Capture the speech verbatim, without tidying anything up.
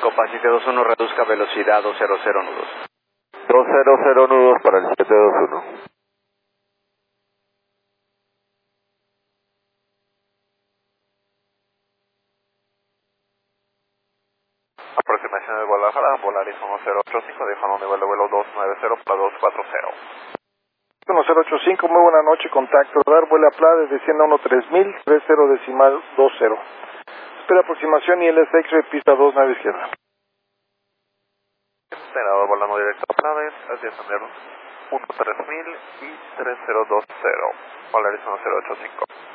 Copa siete dos uno, reduzca velocidad dos cero cero nudos. dos cero cero nudos para el siete dos uno. Aproximación de Guadalajara, Volaris uno cero ocho cinco, dejando nivel de vuelo dos nueve cero para dos cuatro cero. uno cero ocho cinco, muy buena noche, contacto, dar vuela a Playa desde cien a uno tres mil, tres cero decimal dos cero. Espera aproximación y el S X pista dos, nave izquierda. Esperado, volando directo a Playa, así es, uno tres mil y tres cero dos cero, Volaris uno cero ocho cinco.